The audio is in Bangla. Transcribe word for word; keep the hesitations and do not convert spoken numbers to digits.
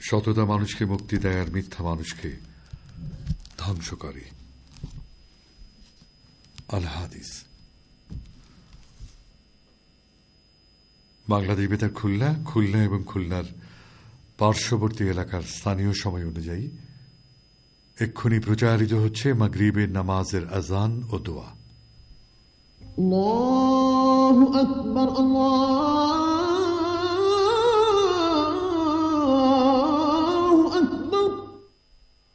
সততা মানুষকে মুক্তি দেয় আর মিথ্যা মানুষকে ধ্বংস করে। আল হাদিস। বাংলাদেশ বেতার খুলনা, খুলনা এবং খুলনার পার্শ্ববর্তী এলাকার স্থানীয় সময় অনুযায়ী এক্ষুনি প্রচারিত হচ্ছে মাগরিবের নামাজের আজান ও দোয়া। আল্লাহু আকবার, আল্লাহু